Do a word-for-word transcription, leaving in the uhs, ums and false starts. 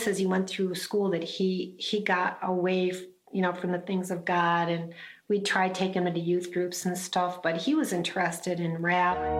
noticed as he went through school that he he got away, you know, from the things of God. And we tried taking him into youth groups and stuff, but he was interested in rap.